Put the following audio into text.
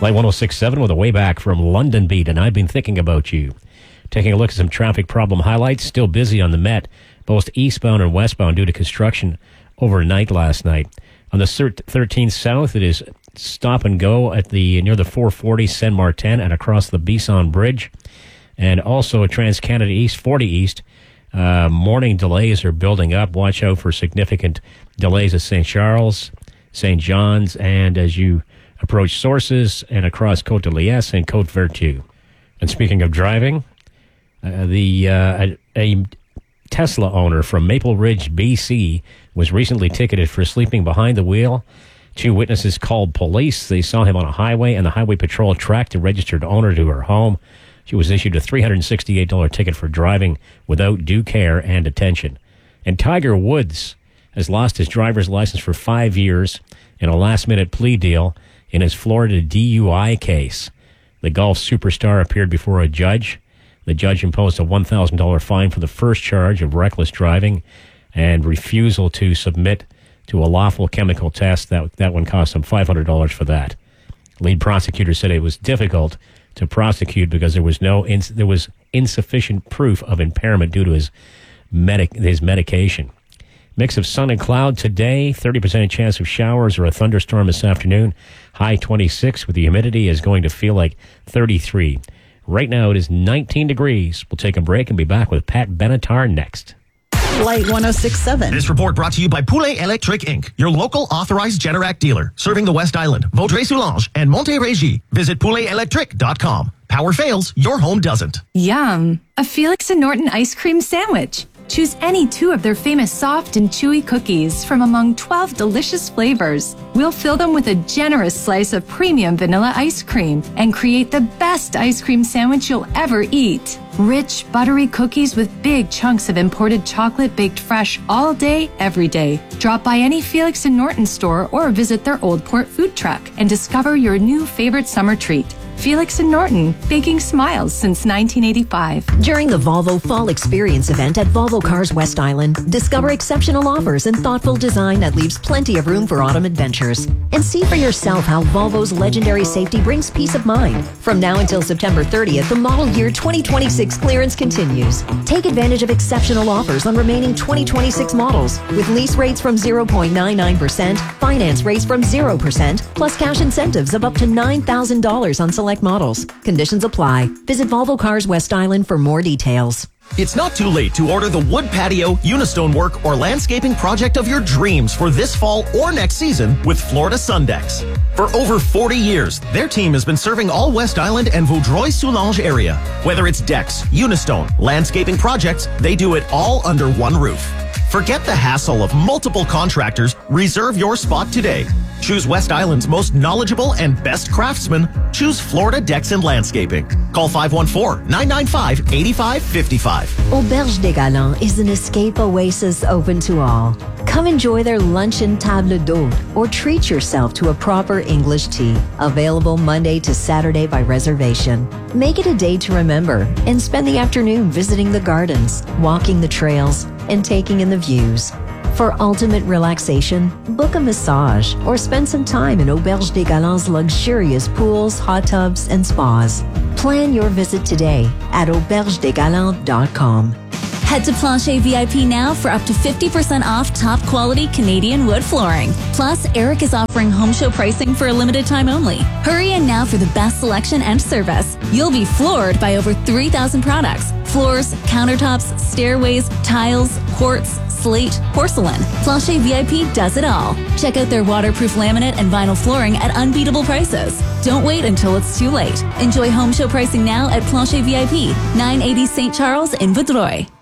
Light 106.7 with a way back from London Beat, and I've been thinking about you. Taking a look at some traffic problem highlights. Still busy on the Met, both eastbound and westbound due to construction overnight last night. On the 13th South, it is stop and go at near the 440 Saint Martin and across the Bisson Bridge. And also at Trans-Canada East, 40 East. Morning delays are building up. Watch out for significant delays at St. Charles, St. John's, and as you approach Sources and across Côte de Liesse and Côte Vertu. And speaking of driving, a Tesla owner from Maple Ridge, BC, was recently ticketed for sleeping behind the wheel. 2 witnesses called police. They saw him on a highway, and the highway patrol tracked the registered owner to her home. She was issued a $368 ticket for driving without due care and attention. And Tiger Woods has lost his driver's license for 5 years in a last-minute plea deal in his Florida DUI case. The golf superstar appeared before a judge. The judge imposed a $1,000 fine for the first charge of reckless driving and refusal to submit to a lawful chemical test. That one cost him $500 for that. Lead prosecutor said it was difficult to prosecute because there was insufficient proof of impairment due to his medication. Mix of sun and cloud today, 30% chance of showers or a thunderstorm this afternoon. High 26 with the humidity is going to feel like 33. Right now it is 19 degrees. We'll take a break and be back with Pat Benatar next. Light 106.7. This report brought to you by Poulet Electric Inc., your local authorized Generac dealer, serving the West Island, Vaudreuil-Soulanges, and Montérégie. Visit pouletelectric.com. Power fails, your home doesn't. Yum! A Felix and Norton ice cream sandwich. Choose any 2 of their famous soft and chewy cookies from among 12 delicious flavors. We'll fill them with a generous slice of premium vanilla ice cream and create the best ice cream sandwich you'll ever eat. Rich, buttery cookies with big chunks of imported chocolate baked fresh all day, every day. Drop by any Felix and Norton store or visit their Old Port food truck and discover your new favorite summer treat. Felix and Norton, baking smiles since 1985. During the Volvo Fall Experience event at Volvo Cars West Island, discover exceptional offers and thoughtful design that leaves plenty of room for autumn adventures. And see for yourself how Volvo's legendary safety brings peace of mind. From now until September 30th, the model year 2026 clearance continues. Take advantage of exceptional offers on remaining 2026 models with lease rates from 0.99%, finance rates from 0%, plus cash incentives of up to $9,000 on select models. Conditions apply. Visit Volvo Cars West Island for more details. It's not too late to order the wood patio, Unistone work, or landscaping project of your dreams for this fall or next season with Florida Sundex. For over 40 years, their team has been serving all West Island and Vaudreuil-Soulanges area. Whether it's decks, Unistone, landscaping projects, they do it all under one roof. Forget the hassle of multiple contractors. Reserve your spot today. Choose West Island's most knowledgeable and best craftsmen. Choose Florida Decks and Landscaping. Call 514-995-8555. Auberge des Galants is an escape oasis open to all. Come enjoy their luncheon table d'hôte or treat yourself to a proper English tea. Available Monday to Saturday by reservation. Make it a day to remember and spend the afternoon visiting the gardens, walking the trails, and taking in the views. For ultimate relaxation, book a massage or spend some time in Auberge des Galants' luxurious pools, hot tubs, and spas. Plan your visit today at aubergedesgalants.com. Head to Plancher VIP now for up to 50% off top quality Canadian wood flooring. Plus, Eric is offering home show pricing for a limited time only. Hurry in now for the best selection and service. You'll be floored by over 3,000 products. Floors, countertops, stairways, tiles, quartz, slate, porcelain. Plancher VIP does it all. Check out their waterproof laminate and vinyl flooring at unbeatable prices. Don't wait until it's too late. Enjoy home show pricing now at Plancher VIP, 980 St. Charles in Vaudreuil.